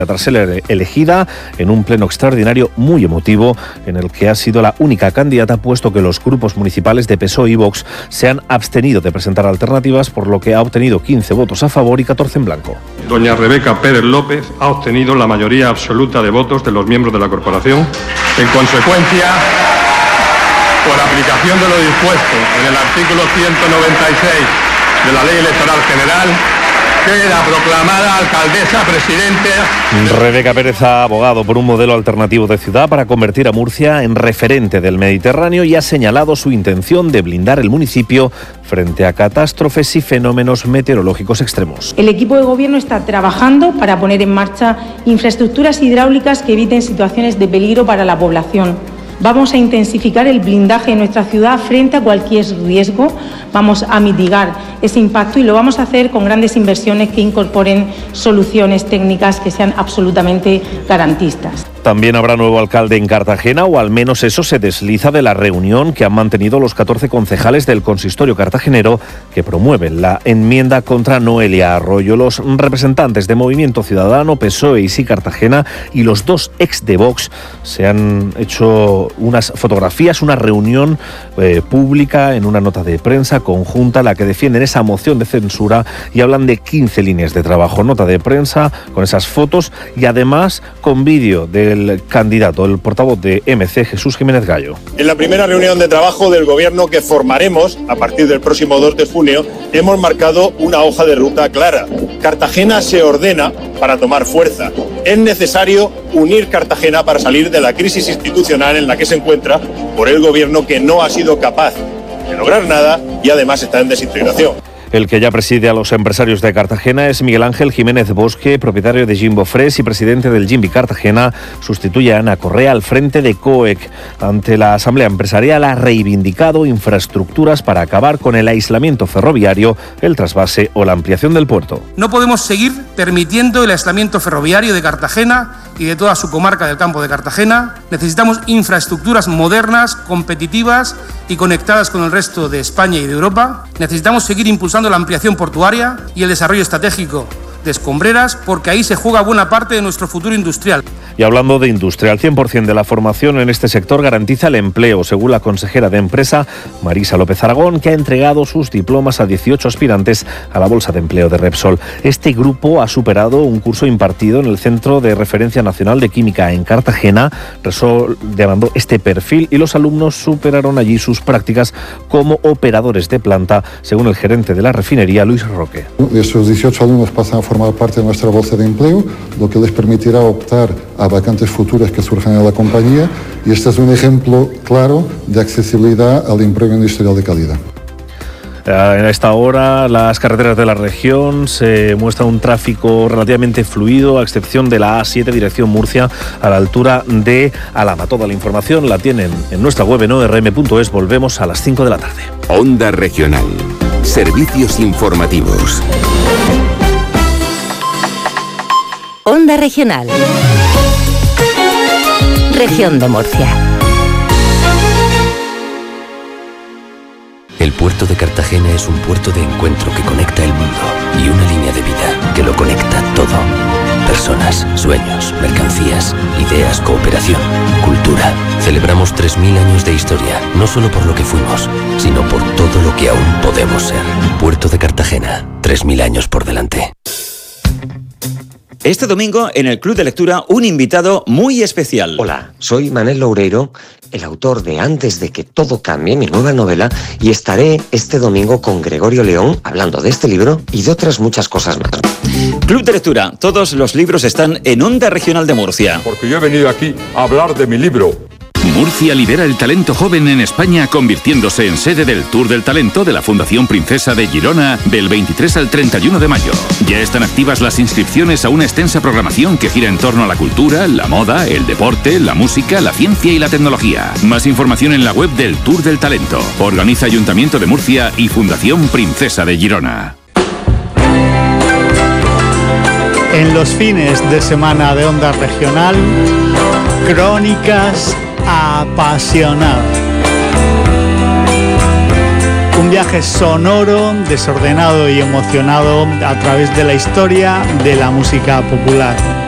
tras ser elegida en un pleno extraordinario muy emotivo en el que ha sido la única candidata, puesto que los grupos municipales de PSOE y Vox se han abstenido de presentar alternativas, por lo que ha obtenido 15 votos a favor y 14 en blanco. Doña Rebeca Pérez López ha obtenido la mayoría absoluta de votos de los miembros de la corporación. En consecuencia, por aplicación de lo dispuesto en el artículo 196 de la Ley Electoral General, queda proclamada alcaldesa presidente. Rebeca Pérez ha abogado por un modelo alternativo de ciudad para convertir a Murcia en referente del Mediterráneo y ha señalado su intención de blindar el municipio frente a catástrofes y fenómenos meteorológicos extremos. El equipo de gobierno está trabajando para poner en marcha infraestructuras hidráulicas que eviten situaciones de peligro para la población. Vamos a intensificar el blindaje de nuestra ciudad frente a cualquier riesgo. Vamos a mitigar ese impacto y lo vamos a hacer con grandes inversiones que incorporen soluciones técnicas que sean absolutamente garantistas. También habrá nuevo alcalde en Cartagena, o al menos eso se desliza de la reunión que han mantenido los 14 concejales del consistorio cartagenero que promueven la enmienda contra Noelia Arroyo. Los representantes de Movimiento Ciudadano, PSOE y Sí Cartagena y los dos ex de Vox se han hecho unas fotografías, una reunión pública en una nota de prensa conjunta, la que defienden esa moción de censura y hablan de 15 líneas de trabajo. Nota de prensa con esas fotos y además con vídeo del candidato, el portavoz de MC, Jesús Jiménez Gallo. En la primera reunión de trabajo del gobierno que formaremos a partir del próximo 2 de junio, hemos marcado una hoja de ruta clara. Cartagena se ordena para tomar fuerza. Es necesario unir Cartagena para salir de la crisis institucional en la que se encuentra por el gobierno, que no ha sido capaz de lograr nada y además está en desintegración. El que ya preside a los empresarios de Cartagena es Miguel Ángel Jiménez Bosque, propietario de Jimbo Fresh y presidente del Jimby Cartagena. Sustituye a Ana Correa al frente de COEC. Ante la Asamblea Empresarial ha reivindicado infraestructuras para acabar con el aislamiento ferroviario, el trasvase o la ampliación del puerto. No podemos seguir permitiendo el aislamiento ferroviario de Cartagena y de toda su comarca del Campo de Cartagena. Necesitamos infraestructuras modernas, competitivas y conectadas con el resto de España y de Europa. Necesitamos seguir impulsando la ampliación portuaria y el desarrollo estratégico de escombreras, porque ahí se juega buena parte de nuestro futuro industrial. Y hablando de industria, el 100% de la formación en este sector garantiza el empleo, según la consejera de Empresa, Marisa López Aragón, que ha entregado sus diplomas a 18 aspirantes a la Bolsa de Empleo de Repsol. Este grupo ha superado un curso impartido en el Centro de Referencia Nacional de Química en Cartagena. Repsol demandó este perfil y los alumnos superaron allí sus prácticas como operadores de planta, según el gerente de la refinería, Luis Roque. Esos 18 alumnos pasan a formar parte de nuestra bolsa de empleo, lo que les permitirá optar a vacantes futuras que surjan en la compañía, y este es un ejemplo claro de accesibilidad al empleo industrial de calidad. En esta hora las carreteras de la región se muestra un tráfico relativamente fluido, a excepción de la A7 dirección Murcia a la altura de Alhama. Toda la información la tienen en nuestra web en orm.es. Volvemos a las 5 de la tarde. Onda Regional. Servicios informativos. Onda Regional. Región de Murcia. El puerto de Cartagena es un puerto de encuentro que conecta el mundo y una línea de vida que lo conecta todo. Personas, sueños, mercancías, ideas, cooperación, cultura. Celebramos 3.000 años de historia, no solo por lo que fuimos, sino por todo lo que aún podemos ser. Puerto de Cartagena, 3.000 años por delante. Este domingo, en el Club de Lectura, un invitado muy especial. Hola, soy Manel Loureiro, el autor de Antes de que todo cambie, mi nueva novela, y estaré este domingo con Gregorio León hablando de este libro y de otras muchas cosas más. Club de Lectura, todos los libros están en Onda Regional de Murcia. Porque yo he venido aquí a hablar de mi libro. Murcia lidera el talento joven en España, convirtiéndose en sede del Tour del Talento de la Fundación Princesa de Girona del 23 al 31 de mayo. Ya están activas las inscripciones a una extensa programación que gira en torno a la cultura, la moda, el deporte, la música, la ciencia y la tecnología. Más información en la web del Tour del Talento. Organiza Ayuntamiento de Murcia y Fundación Princesa de Girona. En los fines de semana de Onda Regional, Crónicas Apasionadas. Un viaje sonoro, desordenado y emocionado a través de la historia de la música popular.